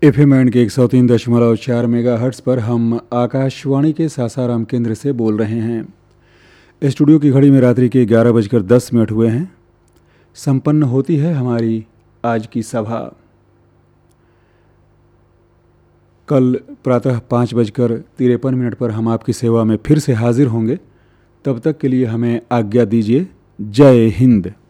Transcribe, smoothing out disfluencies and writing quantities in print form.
FM band के 103.4 megahertz पर हम आकाशवाणी के सासाराम केंद्र से बोल रहे हैं। स्टूडियो की घड़ी में रात्रि के 11:10 हुए हैं। संपन्न होती है हमारी आज की सभा। कल प्रातः 5:53 पर हम आपकी सेवा में फिर से हाजिर होंगे। तब तक के लिए हमें आज्ञा दीजिए। जय हिंद।